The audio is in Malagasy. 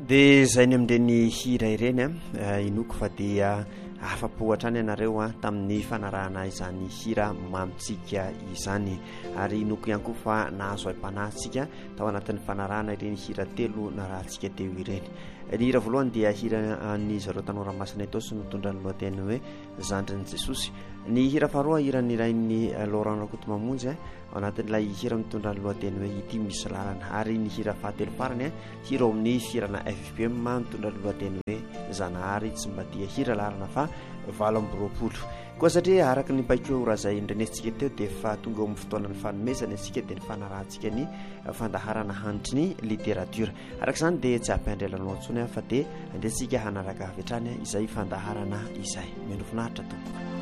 dia izay ny amin'ireny hira ireny inoko fa dia afa-po hatrany ianareo tamin'ny fanarahana izany hira mamitsika izany, ary inoko ihany koa fa nahazo aim-panahintsika tao anatin'ny fanarahana ireny hira telo na rahantsika teo ireny. Ny hira voalohany dia hira ny zareo tanora masina itao sy mitondra ny lohateny hoe Zandrin'i Jesosy. Ny hira faharoa hiran'ny rain'ny Laurent Rakotomamonjy ao anatin'ilay hira mitondra ny lohateny hoe ity misy lalana, ary ny hira fahatelo farany hira ao amin'ny firana FPM mitondra ny lohateny hoe Zanahary tsy mba dia hira lalana fa 2020 koa, satria araka ny baiko raha izay indrenesitsika teo dia fa tonga ao amin'ny fotoanany fanomezana isika dia ny fanarahantsika ny fandaharana handry ny literatura. Araka izany dia tsy ampiandrelanao antsony fa dia andesika hanaraka avy hatrany izay fandaharana izay. Mendro finaritra tompoko.